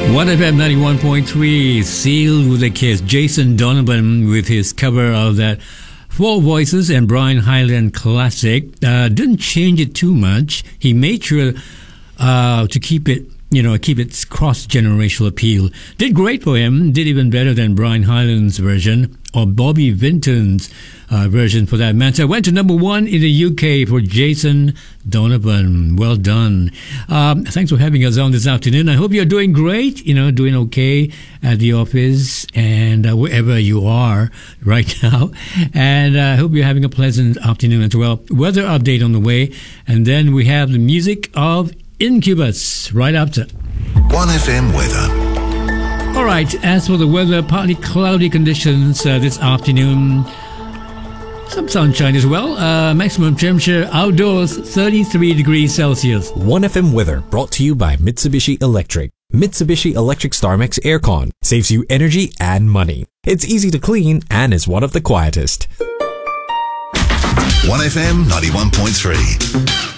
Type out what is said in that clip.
1FM 91.3, Sealed with a Kiss. Jason Donovan with his cover of that Four Voices and Brian Hyland classic. Didn't change it too much. He made sure to keep it, keep its cross-generational appeal. Did great for him. Did even better than Brian Hyland's version, or Bobby Vinton's version for that matter. Went to number one in the UK for Jason Donovan. Well done. Thanks for having us on this afternoon. I hope you're doing great, doing okay at the office and wherever you are right now. And I hope you're having a pleasant afternoon as well. Weather update on the way. And then we have the music of Incubus right after. 1FM weather. All right, as for the weather, partly cloudy conditions this afternoon. Some sunshine as well. Maximum temperature outdoors 33 degrees Celsius. 1FM weather brought to you by Mitsubishi Electric. Mitsubishi Electric StarMax Aircon saves you energy and money. It's easy to clean and is one of the quietest. 1FM 91.3.